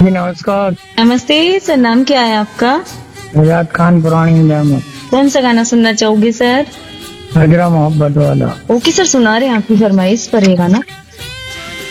जी नमस्कार। नमस्ते सर, नाम क्या है आपका? आजाद खान पुरानी अहमद। कौन सा गाना सुनना चाहोगे सर? हजरा मोहब्बत वाला। ओके सर, सुना रहे हैं आपकी फरमाइश पर ये गाना।